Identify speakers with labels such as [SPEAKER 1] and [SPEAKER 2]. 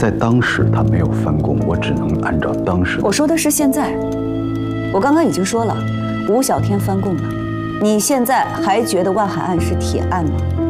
[SPEAKER 1] 在当时他没有翻供，我只能按照当时。
[SPEAKER 2] 我说的是现在，我刚刚已经说了，吴小天翻供了，你现在还觉得万海案是铁案吗？